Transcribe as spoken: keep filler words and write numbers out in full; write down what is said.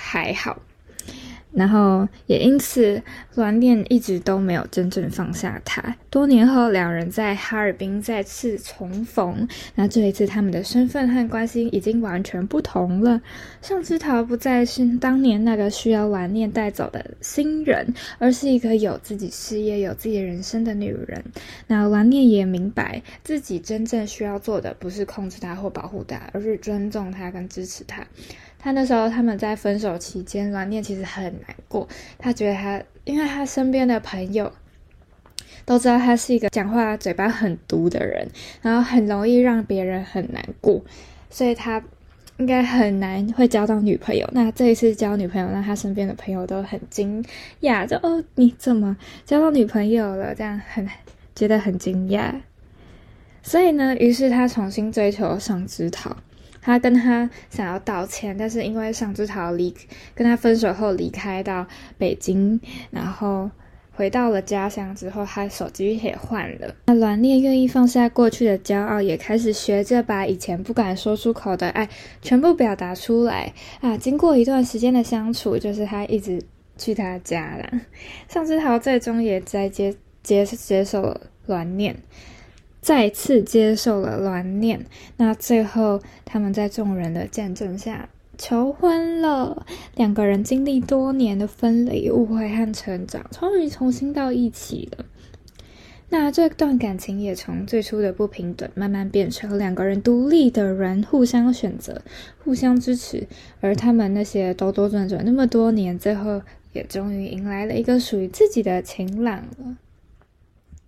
还好。然后也因此栾念一直都没有真正放下他。多年后两人在哈尔滨再次重逢，那这一次他们的身份和关系已经完全不同了。尚之桃不再是当年那个需要栾念带走的新人，而是一个有自己事业有自己人生的女人。那栾念也明白自己真正需要做的不是控制他或保护他，而是尊重他跟支持他。他那时候他们在分手期间，栾念其实很难过，他觉得他因为他身边的朋友都知道他是一个讲话嘴巴很毒的人，然后很容易让别人很难过，所以他应该很难会交到女朋友。那这一次交女朋友，让他身边的朋友都很惊讶，就哦你怎么交到女朋友了，这样很觉得很惊讶。所以呢，于是他重新追求尚之桃，他跟他想要道歉，但是因为尚之桃离跟他分手后离开到北京，然后回到了家乡之后，他手机也换了。那栾念愿意放下过去的骄傲，也开始学着把以前不敢说出口的爱全部表达出来啊！经过一段时间的相处，就是他一直去他家啦。尚之桃最终也在接接接受了栾念。再次接受了栾念，那最后他们在众人的见证下求婚了。两个人经历多年的分离、误会和成长，终于重新到一起了。那这段感情也从最初的不平等，慢慢变成两个人独立的人，互相选择、互相支持。而他们那些兜兜转转那么多年，最后也终于迎来了一个属于自己的晴朗了。